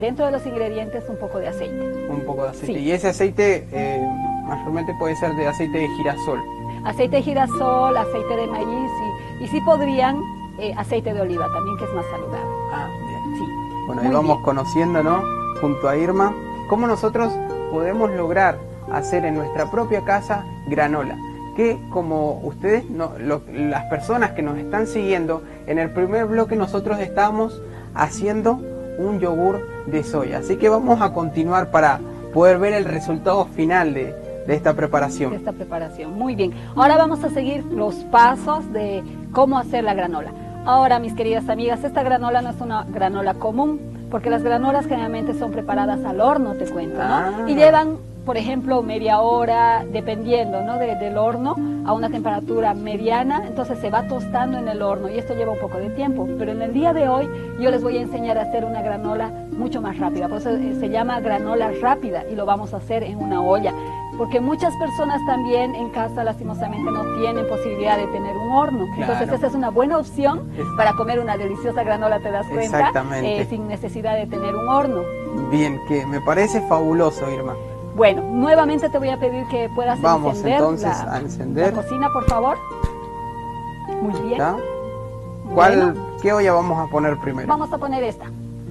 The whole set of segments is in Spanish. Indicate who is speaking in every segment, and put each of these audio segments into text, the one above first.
Speaker 1: Dentro de los ingredientes un poco de aceite.
Speaker 2: Un poco de aceite.
Speaker 1: Sí.
Speaker 2: Y ese aceite mayormente puede ser de aceite de girasol.
Speaker 1: Aceite de girasol, aceite de maíz y sí podrían aceite de oliva también, que es más saludable.
Speaker 2: Ah, bien.
Speaker 1: Sí.
Speaker 2: Bueno,
Speaker 1: Muy
Speaker 2: ahí vamos
Speaker 1: bien.
Speaker 2: conociendo, ¿no? Junto a Irma, cómo nosotros podemos lograr hacer en nuestra propia casa granola. Que como ustedes, las personas que nos están siguiendo, en el primer bloque nosotros estábamos haciendo un yogur de soya. Así que vamos a continuar para poder ver el resultado final de esta preparación.
Speaker 1: De esta preparación, muy bien. Ahora vamos a seguir los pasos de cómo hacer la granola. Ahora, mis queridas amigas, esta granola no es una granola común, porque las granolas generalmente son preparadas al horno, te cuento, ¿no? Y llevan, por ejemplo, media hora, dependiendo, ¿no? del horno, a una temperatura mediana, entonces se va tostando en el horno y esto lleva un poco de tiempo. Pero en el día de hoy yo les voy a enseñar a hacer una granola mucho más rápida, por eso se llama granola rápida y lo vamos a hacer en una olla. Porque muchas personas también en casa lastimosamente no tienen posibilidad de tener un horno.
Speaker 2: Claro.
Speaker 1: Entonces esa es una buena opción para comer una deliciosa granola, ¿te das cuenta?
Speaker 2: Exactamente.
Speaker 1: Sin necesidad de tener un horno.
Speaker 2: Bien, que me parece fabuloso, Irma.
Speaker 1: Bueno, nuevamente te voy a pedir que puedas
Speaker 2: Vamos
Speaker 1: encender,
Speaker 2: entonces a encender.
Speaker 1: la cocina, por favor. Muy bien.
Speaker 2: ¿Está?
Speaker 1: Bueno.
Speaker 2: ¿Qué olla vamos a poner primero?
Speaker 1: Vamos a poner esta.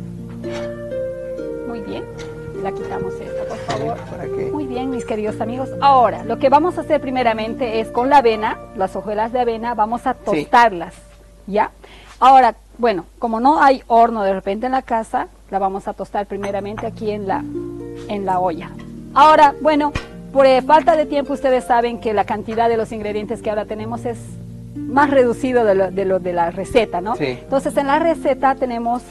Speaker 1: Muy bien. La quitamos esta, por favor.
Speaker 2: ¿Para qué?
Speaker 1: Muy bien, mis queridos amigos. Ahora, lo que vamos a hacer primeramente es con la avena, las hojuelas de avena, vamos a tostarlas, ¿ya? Ahora, bueno, como no hay horno de repente en la casa, la vamos a tostar primeramente aquí en la olla. Ahora, bueno, por falta de tiempo, ustedes saben que la cantidad de los ingredientes que ahora tenemos es más reducido de la receta, ¿no?
Speaker 2: Sí.
Speaker 1: Entonces, en la receta tenemos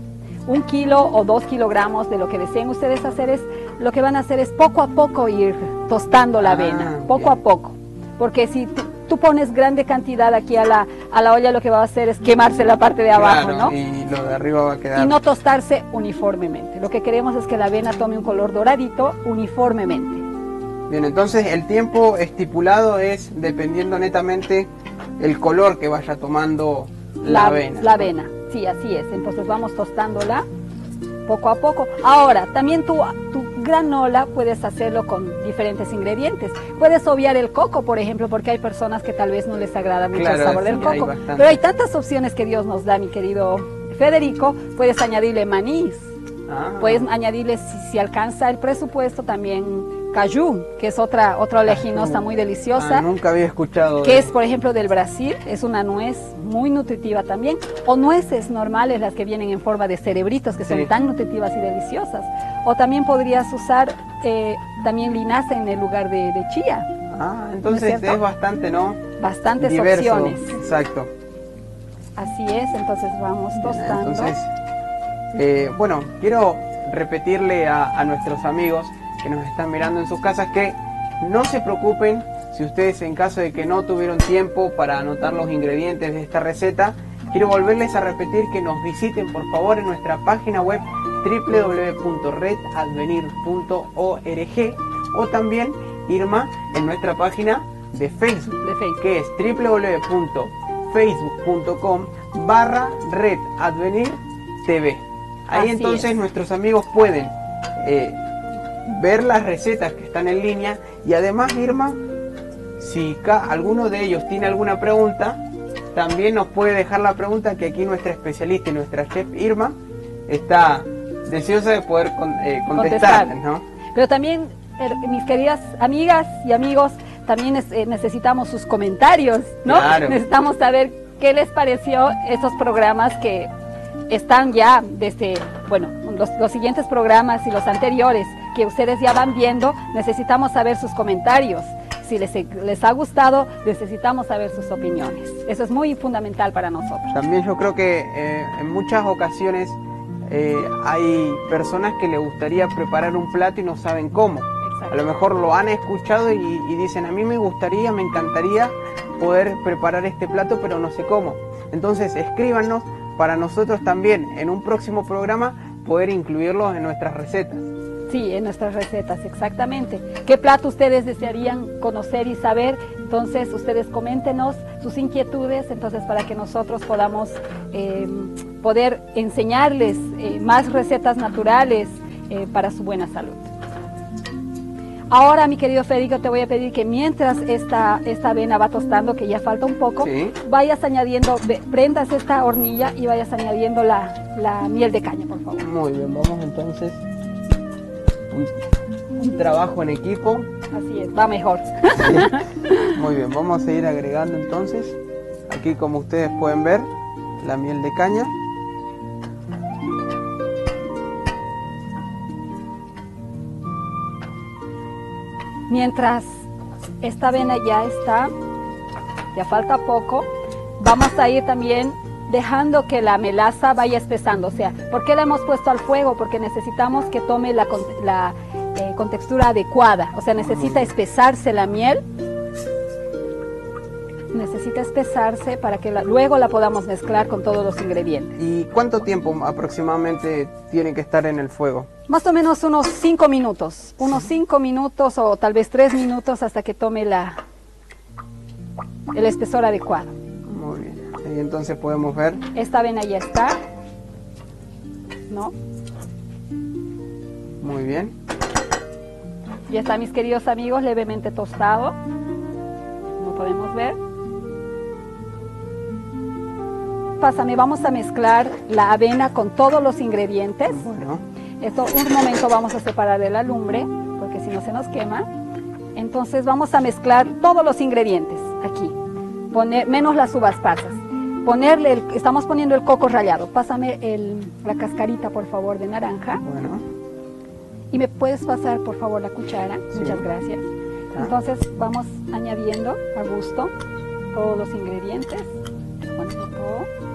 Speaker 1: 1 kilo o 2 kilogramos de lo que deseen ustedes hacer. Lo que van a hacer es poco a poco ir tostando la avena, poco
Speaker 2: bien.
Speaker 1: a poco. Porque si tú pones grande cantidad aquí a la olla, lo que va a hacer es quemarse la parte de abajo,
Speaker 2: Claro,
Speaker 1: ¿no?
Speaker 2: y lo de arriba va a quedar...
Speaker 1: Y no tostarse uniformemente. Lo que queremos es que la avena tome un color doradito uniformemente.
Speaker 2: Bien, entonces el tiempo estipulado es dependiendo netamente el color que vaya tomando la avena.
Speaker 1: La avena, sí, así es. Entonces vamos tostándola poco a poco. Ahora, también tu granola puedes hacerlo con diferentes ingredientes. Puedes obviar el coco, por ejemplo, porque hay personas que tal vez no les agrada mucho el sabor del
Speaker 2: sí,
Speaker 1: coco. Pero hay tantas opciones que Dios nos da, mi querido Federico. Puedes añadirle manís. Puedes añadirle, si alcanza el presupuesto, también caju, que es otra oleaginosa muy deliciosa.
Speaker 2: Nunca había escuchado.
Speaker 1: Que es, por ejemplo, del Brasil, es una nuez muy nutritiva también. O nueces normales, las que vienen en forma de cerebritos, que son tan nutritivas y deliciosas. O también podrías usar también linaza en el lugar de chía.
Speaker 2: Entonces ¿no es bastante, ¿no?
Speaker 1: Bastantes
Speaker 2: diverso,
Speaker 1: opciones.
Speaker 2: Exacto.
Speaker 1: Así es, entonces vamos tostando.
Speaker 2: Entonces, bueno, quiero repetirle a nuestros amigos que nos están mirando en sus casas que no se preocupen si ustedes, en caso de que no tuvieron tiempo para anotar los ingredientes de esta receta. Quiero volverles a repetir que nos visiten por favor en nuestra página web www.redadvenir.org o también, Irma, en nuestra página de Facebook, que es www.facebook.com/redadvenirtv. Ahí entonces nuestros amigos pueden ver las recetas que están en línea y además, Irma, si alguno de ellos tiene alguna pregunta, también nos puede dejar la pregunta, que aquí nuestra especialista y nuestra chef Irma está deseosa de poder contestarles, ¿no?
Speaker 1: Pero también, mis queridas amigas y amigos, también necesitamos sus comentarios, ¿no?
Speaker 2: Claro.
Speaker 1: Necesitamos saber qué les pareció esos programas que están ya desde, bueno, los siguientes programas y los anteriores que ustedes ya van viendo. Necesitamos saber sus comentarios. Si les ha gustado, necesitamos saber sus opiniones. Eso es muy fundamental para nosotros.
Speaker 2: También yo creo que en muchas ocasiones hay personas que les gustaría preparar un plato y no saben cómo. A lo mejor lo han escuchado y dicen, a mí me gustaría, me encantaría poder preparar este plato, pero no sé cómo. Entonces escríbanos para nosotros también en un próximo programa poder incluirlos en nuestras recetas.
Speaker 1: Sí, en nuestras recetas, exactamente. ¿Qué plato ustedes desearían conocer y saber? Entonces ustedes coméntenos sus inquietudes, entonces para que nosotros podamos poder enseñarles más recetas naturales para su buena salud. Ahora, mi querido Federico, te voy a pedir que mientras esta avena va tostando, que ya falta un poco,
Speaker 2: Sí.
Speaker 1: vayas añadiendo, prendas esta hornilla y vayas añadiendo la miel de caña, por favor.
Speaker 2: Muy bien, vamos entonces. Un trabajo en equipo.
Speaker 1: Así es, va mejor.
Speaker 2: Sí. Muy bien, vamos a ir agregando entonces. Aquí, como ustedes pueden ver, la miel de caña.
Speaker 1: Mientras esta avena ya falta poco, vamos a ir también dejando que la melaza vaya espesando. O sea, ¿por qué la hemos puesto al fuego? Porque necesitamos que tome la contextura adecuada. O sea, necesita espesarse la miel. Necesita espesarse para que luego la podamos mezclar con todos los ingredientes.
Speaker 2: ¿Y cuánto tiempo aproximadamente tiene que estar en el fuego?
Speaker 1: Más o menos unos 5 minutos. Unos 5 minutos o tal vez 3 minutos hasta que tome el espesor adecuado.
Speaker 2: Muy bien. Ahí entonces podemos ver.
Speaker 1: Esta avena ya está, ¿no?
Speaker 2: Muy bien.
Speaker 1: Ya está, mis queridos amigos, levemente tostado. Como podemos ver. Pásame, vamos a mezclar la avena con todos los ingredientes.
Speaker 2: Bueno.
Speaker 1: Esto un momento vamos a separar de la lumbre, porque si no se nos quema. Entonces vamos a mezclar todos los ingredientes aquí, menos las uvas pasas. Estamos poniendo el coco rallado. Pásame la cascarita, por favor, de naranja.
Speaker 2: Bueno.
Speaker 1: Y me puedes pasar, por favor, la cuchara.
Speaker 2: Sí.
Speaker 1: Muchas gracias. Entonces vamos añadiendo a gusto todos los ingredientes. Poniendo todo.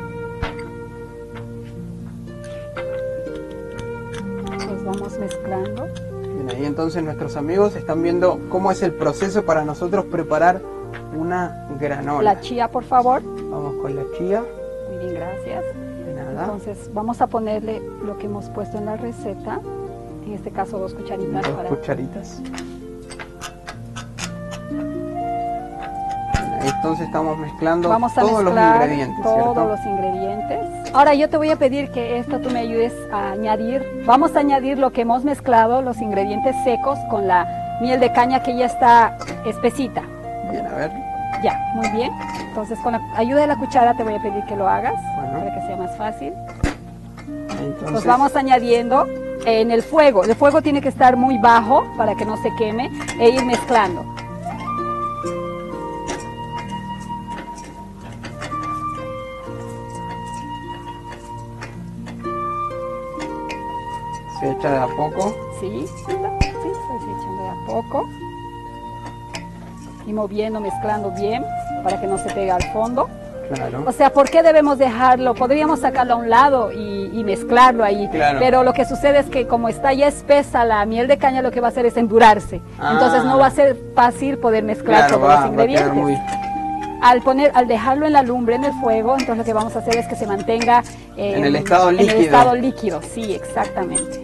Speaker 1: Los vamos mezclando.
Speaker 2: Bien, ahí entonces nuestros amigos están viendo cómo es el proceso para nosotros preparar una granola.
Speaker 1: La chía, por favor.
Speaker 2: Vamos con la chía.
Speaker 1: Muy bien, gracias.
Speaker 2: De nada.
Speaker 1: Entonces vamos a ponerle lo que hemos puesto en la receta. En este caso 2 cucharitas.
Speaker 2: 2 cucharitas. Ahí entonces estamos mezclando
Speaker 1: Vamos a
Speaker 2: todos los
Speaker 1: mezclar
Speaker 2: ingredientes,
Speaker 1: todos
Speaker 2: ¿cierto?
Speaker 1: los ingredientes. Ahora yo te voy a pedir que esto tú me ayudes a añadir. Vamos a añadir lo que hemos mezclado, los ingredientes secos con la miel de caña que ya está espesita.
Speaker 2: Bien, a ver.
Speaker 1: Ya, muy bien. Entonces con la ayuda de la cuchara te voy a pedir que lo hagas,
Speaker 2: Bueno.
Speaker 1: para que sea más fácil.
Speaker 2: Entonces,
Speaker 1: Los vamos añadiendo en el fuego. El fuego tiene que estar muy bajo para que no se queme e ir mezclando.
Speaker 2: se echa de a poco.
Speaker 1: Sí, se echan de a poco. Y moviendo, mezclando bien para que no se pegue al fondo.
Speaker 2: Claro.
Speaker 1: O sea, ¿por qué debemos dejarlo? Podríamos sacarlo a un lado y mezclarlo ahí.
Speaker 2: Claro.
Speaker 1: Pero lo que sucede es que como está ya espesa la miel de caña, lo que va a hacer es endurarse. Entonces no va a ser fácil poder mezclar
Speaker 2: Claro,
Speaker 1: todos los
Speaker 2: va a
Speaker 1: ingredientes.
Speaker 2: quedar muy...
Speaker 1: Al dejarlo en la lumbre, en el fuego, entonces lo que vamos a hacer es que se mantenga
Speaker 2: En el estado líquido.
Speaker 1: En el estado líquido, sí, exactamente.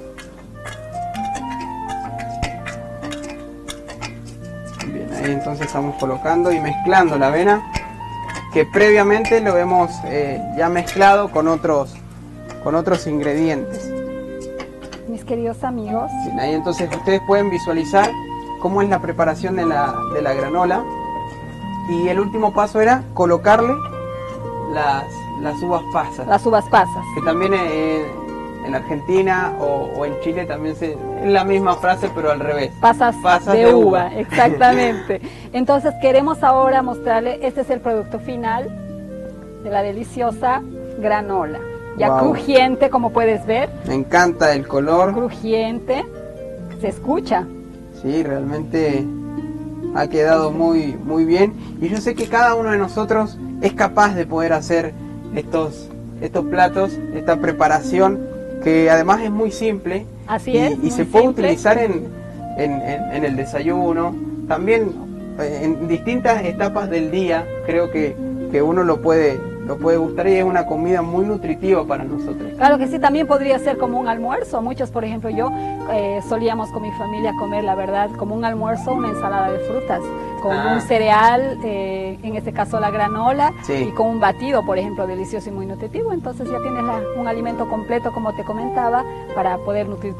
Speaker 2: Bien, ahí entonces estamos colocando y mezclando la avena, que previamente lo hemos ya mezclado con otros ingredientes.
Speaker 1: Mis queridos amigos,
Speaker 2: Bien, ahí entonces ustedes pueden visualizar cómo es la preparación de la granola. Y el último paso era colocarle las uvas pasas.
Speaker 1: las uvas pasas.
Speaker 2: Que también en Argentina o en Chile también es la misma frase, pero al revés.
Speaker 1: Pasas
Speaker 2: Pasas
Speaker 1: de
Speaker 2: de
Speaker 1: uva,
Speaker 2: uva.
Speaker 1: exactamente. Entonces queremos ahora mostrarle, este es el producto final de la deliciosa granola. Ya
Speaker 2: Wow.
Speaker 1: crujiente, como puedes ver,
Speaker 2: Me encanta el color.
Speaker 1: crujiente, se escucha.
Speaker 2: Sí, realmente ha quedado muy, muy bien. Y yo sé que cada uno de nosotros es capaz de poder hacer estos platos, esta preparación, que además es muy simple.
Speaker 1: Así es,
Speaker 2: Y
Speaker 1: muy
Speaker 2: se puede
Speaker 1: simple.
Speaker 2: utilizar en el desayuno, también en distintas etapas del día. Creo que uno lo puede gustar y es una comida muy nutritiva para nosotros.
Speaker 1: Claro que sí, también podría ser como un almuerzo. Muchos, por ejemplo, yo solíamos con mi familia comer, la verdad, como un almuerzo, una ensalada de frutas. con un cereal, en este caso la granola,
Speaker 2: Sí.
Speaker 1: y con un batido, por ejemplo, delicioso y muy nutritivo. Entonces ya tienes un alimento completo, como te comentaba, para poder nutrir